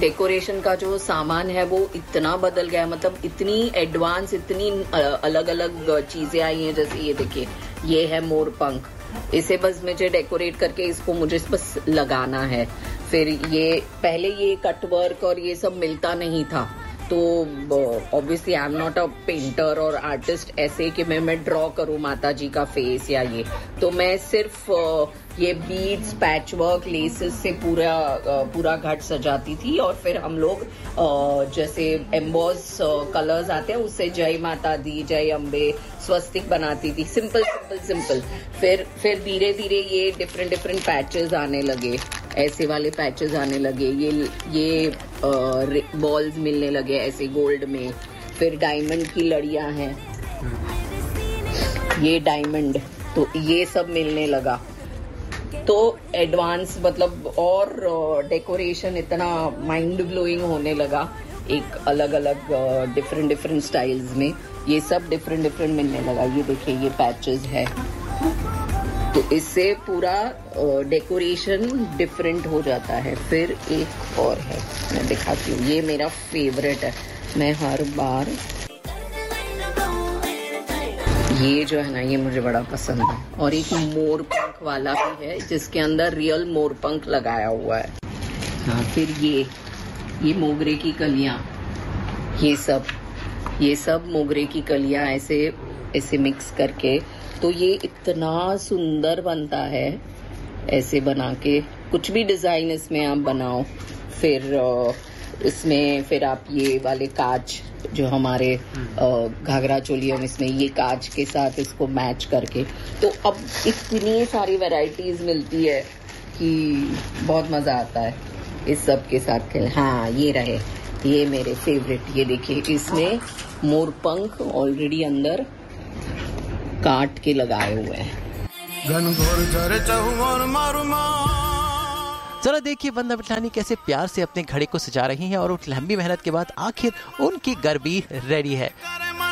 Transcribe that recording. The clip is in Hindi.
डेकोरेशन का जो सामान है वो इतना बदल गया, मतलब इतनी एडवांस, इतनी अलग अलग चीजें आई हैं। जैसे ये देखिए, ये है मोर पंख, इसे बस मुझे डेकोरेट करके इसको मुझे बस लगाना है। फिर ये पहले ये कटवर्क और ये सब मिलता नहीं था, तो obviously I am not a painter और आर्टिस्ट ऐसे कि मैं ड्रॉ करूं माता जी का फेस या ये, तो मैं सिर्फ ये बीड्स, पैचवर्क, लेसेस से पूरा घट सजाती थी। और फिर हम लोग जैसे एम्बॉस कलर्स आते हैं उससे जय माता दी, जय अम्बे, स्वस्तिक बनाती थी। Simple simple simple. फिर धीरे धीरे ये डिफरेंट पैचेस आने लगे, ऐसे वाले पैचेस आने लगे, ये बॉल्स मिलने लगे ऐसे गोल्ड में। फिर डायमंड की लड़ियां हैं, ये डायमंड, तो ये सब मिलने लगा। तो एडवांस मतलब और डेकोरेशन इतना माइंड ब्लोइंग होने लगा, एक अलग अलग डिफरेंट स्टाइल्स में ये सब डिफरेंट मिलने लगा। ये देखिए, ये पैचेस है, तो इससे पूरा डेकोरेशन डिफरेंट हो जाता है। फिर एक और है, मैं दिखाती हूँ, ये मेरा फेवरेट है, मैं हर बार ये जो है ना, ये मुझे बड़ा पसंद है। और एक मोर पंख वाला भी है जिसके अंदर रियल मोर पंख लगाया हुआ है। हाँ, फिर ये मोगरे की कलियां, ये सब मोगरे की कलियां ऐसे मिक्स करके, तो ये इतना सुंदर बनता है। ऐसे बना के कुछ भी डिजाइन इसमें आप बनाओ। फिर इसमें फिर आप ये वाले कांच जो हमारे घाघरा चोलियों में, इसमें ये कांच के साथ इसको मैच करके, तो अब इतनी सारी वैरायटीज मिलती है कि बहुत मजा आता है इस सब के साथ खेल। हाँ, ये रहे, ये मेरे फेवरेट, ये देखिए, इसमें मोरपंख ऑलरेडी अंदर काट के लगाए हुए हैं। जरा देखिए वंदना विठलानी कैसे प्यार से अपने घड़े को सजा रही हैं और लंबी मेहनत के बाद आखिर उनकी गरबी रेडी है।